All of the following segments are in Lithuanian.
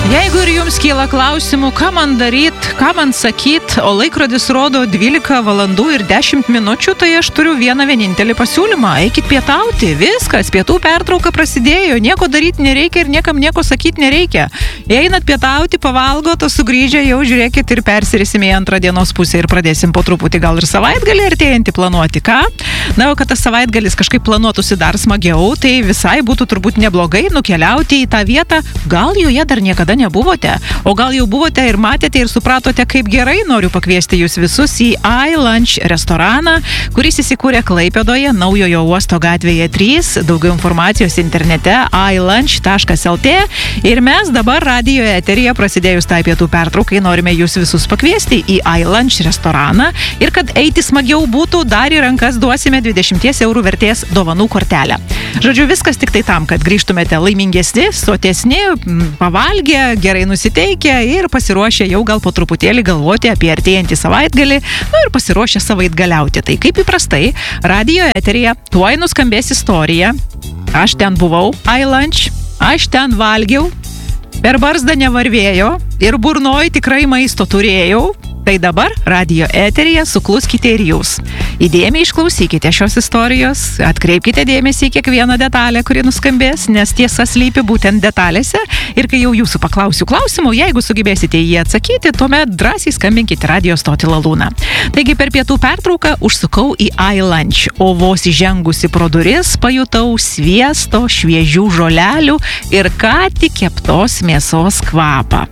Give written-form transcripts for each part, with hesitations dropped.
Jeigu ir jums kyla klausimų, ką man daryt, ką man sakyt, o laikrodis rodo 12 valandų ir 10 minučių, tai aš turiu vieną vienintelį pasiūlymą. Eikit pietauti, viskas, pietų pertrauka prasidėjo, nieko daryti nereikia ir niekam nieko sakyti nereikia. Jei einat pietauti, pavalgot, o sugrįžę jau žiūrėkit ir persirisim į antrą dienos pusę ir pradėsim po truputį gal ir savaitgalį artėjantį planuoti, ką? Na, o kad tas savaitgalis kažkaip planuotųsi dar smagiau, tai visai būtų turbūt neblogai nukeliauti į tą vietą, gal joje dar niekada nebuvote, o gal jau buvote ir matėte ir supratote, kaip gerai. Noriu pakviesti jūs visus į iLunch restoraną, kuris įsikūrė Klaipėdoje, Naujojo uosto gatvėje 3. Daugiau informacijos internete ilunch.lt. Ir mes dabar radijo eteryje prasidėjus tai pietų pertraukai norime jūs visus pakviesti į iLunch restoraną ir kad eiti smagiau būtų, dar į rankas duosime 20 eurų vertės dovanų kortelę. Žodžiu, viskas tik tai tam, kad grįžtumėte laimingesni, sotesni, pavalgę, gerai nusiteikę ir pasiruošę jau gal po truputėlį galvoti apie artėjantį savaitgalį, ir pasiruošę savaitgaliauti. Tai kaip įprastai, radijo eteryje tuoj nuskambės istorija. Aš ten buvau, iLunch, aš ten valgiau, per barzdą nevarvėjo ir burnoj tikrai maisto turėjau. Tai dabar radijo eteryje sukluskite ir jūs. Įdėmiai išklausykite šios istorijos, atkreipkite dėmesį į kiekvieną detalę, kuri nuskambės, nes tiesa slypi būtent detalėse. Ir kai jau jūsų paklausiu klausimų, jeigu sugebėsite jį atsakyti, tuomet drąsiai skambinkite radijo stotį Lalūną. Taigi per pietų pertrauką užsukau į iLunch, o vos įžengusi pro duris pajutau sviesto, šviežių žolelių ir ką tik keptos mėsos kvapą.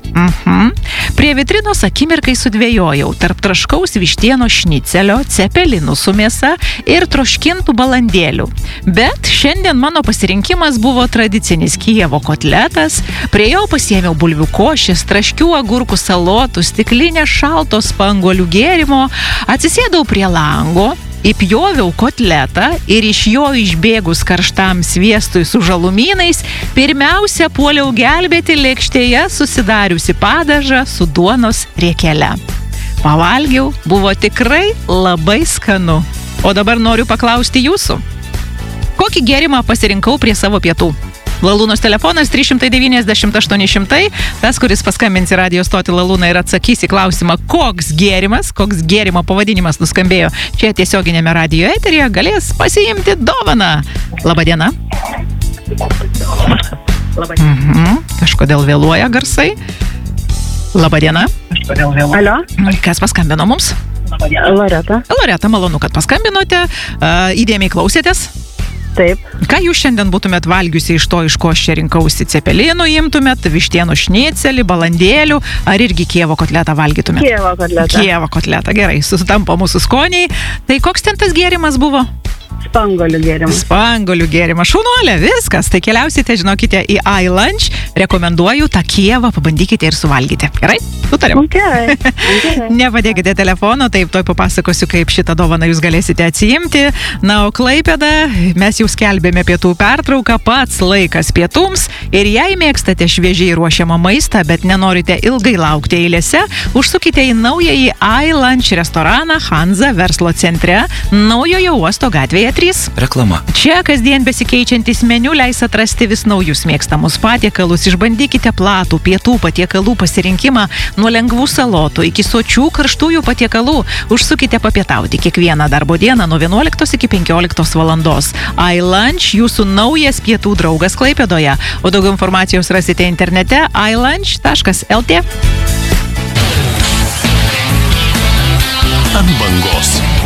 Prie vitrinos akimirkai sudvejojau tarp traškaus vištieno šnicelio, cepelinų su mėsa ir troškintų balandėlių. Bet šiandien mano pasirinkimas buvo tradicinis Kijevo kotletas, prie jo pasiėmiau bulvių košės, traškių agurkų salotų, stiklinę šalto spanguolių gėrimo, atsisėdau prie lango, įpjoviau kotletą ir iš jo išbėgus karštam sviestui su žalumynais, pirmiausia puoliau gelbėti lėkštėje susidariusi padažą su duonos riekele. Pavalgiau, buvo tikrai labai skanu. O dabar noriu paklausti jūsų. Kokį gėrimą pasirinkau prie savo pietų? Lalūnos telefonas 390 800, tas, kuris paskambins į radijo stotį Lalūną ir atsakys į klausimą, koks gėrimo pavadinimas nuskambėjo čia tiesioginėme radijo eteryje, galės pasiimti dovaną. Labadiena. Kažkodėl vėluoja garsai. Labadiena. Alio. Kas paskambino mums? Loreta. Loreta, malonu, kad paskambinote. Įdėmiai klausėtės? Taip. Ką jūs šiandien būtumėt valgiusi iš to, iš ko aš čia rinkausi? Cepelinų imtumėt, vištienų šnicelį, balandėlių, ar irgi Kijevo kotletą valgytumėt? Kijevo kotletą, gerai, sutampa mūsų skoniai. Tai koks ten tas gėrimas buvo? Spangolių gėrimas. Šaunuolė, viskas. Tai keliausite, žinokite, į iLunch. Rekomenduoju tą Kijevą, pabandykite ir suvalgyti. Gerai? Sutarėm? Okay. Nepadėkite telefono, taip, toj papasakosiu, kaip šitą dovaną jūs galėsite atsiimti. Na, o Klaipėda, mes jau skelbėme pietų pertrauką, pats laikas pietums. Ir jei mėgstate šviežiai ruošiamą maistą, bet nenorite ilgai laukti eilėse, užsukite į naująjį iLunch restoraną Hanza verslo centre, Naujojo uosto gatvėje 3. Reklama. Čia kasdien besikeičiantis meniu leis atrasti vis naujus mėgstamus patiekalus. Išbandykite platų pietų patiekalų pasirinkimą nuo lengvų salotų iki sočių karštųjų patiekalų. Užsukite papietauti kiekvieną darbo dieną nuo 11 iki 15 valandos. iLunch, jūsų naujas pietų draugas Klaipėdoje. O daugiau informacijos rasite internete ilunch.lt. Ant bangos.